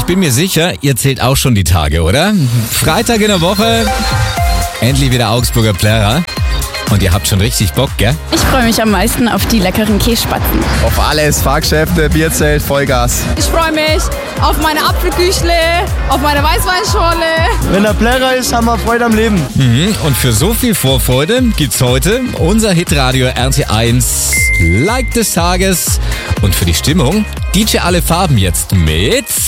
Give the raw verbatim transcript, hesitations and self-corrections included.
bin mir sicher, ihr zählt auch schon die Tage, oder? Freitag in der Woche, endlich wieder Augsburger Plärrer. Und ihr habt schon richtig Bock, gell? Ich freue mich am meisten auf die leckeren Kässpatzen. Auf alles, Fahrgeschäfte, Bierzelt, Vollgas. Ich freue mich auf meine Apfelküchle, auf meine Weißweinschorle. Wenn der Plärrer ist, haben wir Freude am Leben. Mhm. Und für so viel Vorfreude gibt's heute unser Hitradio R T eins Like des Tages. Und für die Stimmung D J Alle Farben jetzt mit...